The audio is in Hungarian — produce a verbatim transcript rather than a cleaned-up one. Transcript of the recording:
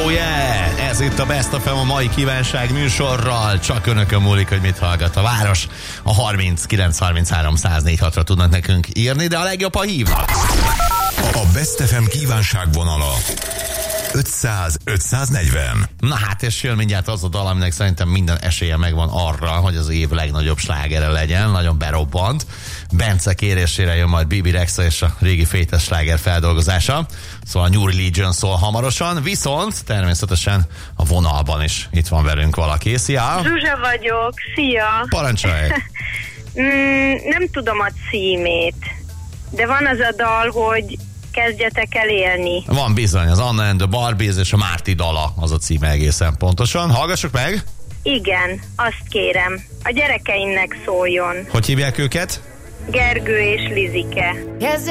Oh yeah! Ez itt a Best of a mai kívánság műsorral. Csak önökön múlik, hogy mit hallgat a város. A harminc kilenc harminchárom száz négy hatra tudnak nekünk írni, de a legjobb, ha hívnak. A Best ef em kívánságvonala ötszáz ötszáznegyven. Na hát, és jön mindjárt az a dal, aminek szerintem minden esélye megvan arra, hogy az év legnagyobb slágere legyen, nagyon berobbant. Bence kérésére jön majd Bibi Rexha és a régi Fétes sláger feldolgozása. Szóval a New Religion szól hamarosan, viszont természetesen a vonalban is itt van velünk valaki. Szia! Zsuzsa vagyok, szia! Parancsolj! mm, nem tudom a címét, de van az a dal, hogy kezdjetek el élni. Van bizony, az Anna and the Barbies és a Márti dala, az a címe egészen pontosan. Hallgassuk meg! Igen, azt kérem. A gyerekeimnek szóljon. Hogy hívják őket? Gergő és Lizike.